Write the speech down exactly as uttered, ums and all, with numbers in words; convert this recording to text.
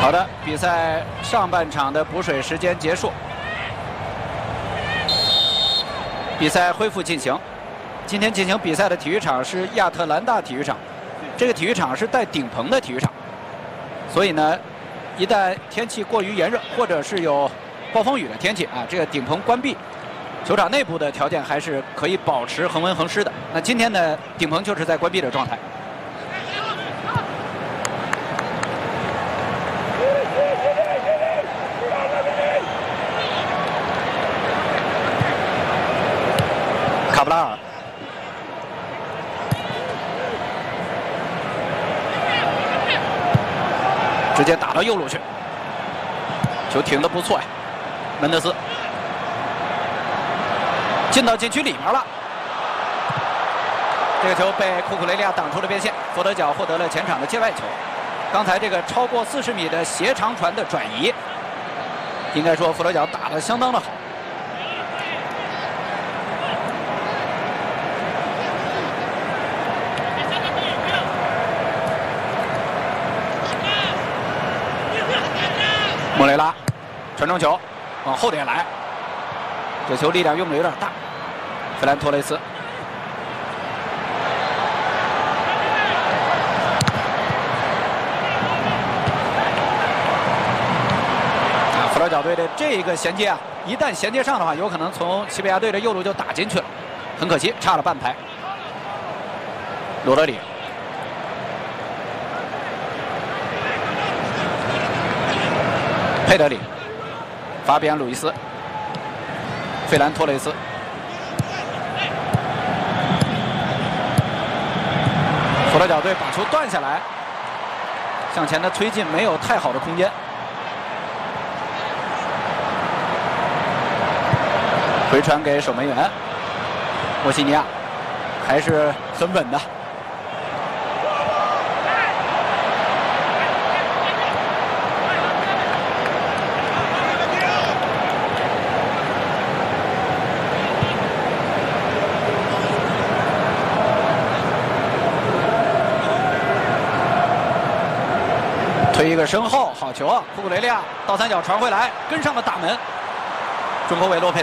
好的，比赛上半场的补水时间结束，比赛恢复进行。今天进行比赛的体育场是亚特兰大体育场，这个体育场是带顶棚的体育场，所以呢，一旦天气过于炎热或者是有暴风雨的天气啊，这个顶棚关闭，球场内部的条件还是可以保持恒温恒湿的。那今天呢，顶棚就是在关闭的状态。 卡布拉尔，直接打到右路去，球停得不错呀。门德斯进到禁区里面了，这个球被库库雷利亚挡出了边线，佛得角获得了前场的界外球。刚才这个超过四十米的斜长传的转移，应该说佛得角打得相当的好。 莫雷拉传中球往后点来，这球力量用的有点大。费兰托雷斯，啊，佛得角队的这一个衔接啊，一旦衔接上的话，有可能从西班牙队的右路就打进去了，很可惜，差了半拍。罗德里。 佩德里、法比安·鲁伊斯、费兰托雷斯，佛得角队把球断下来，向前的推进没有太好的空间，回传给守门员沃西尼亚，还是很稳的。 推一个身后，好球啊！库库雷利亚倒三角传回来，跟上了大门，中后卫洛佩。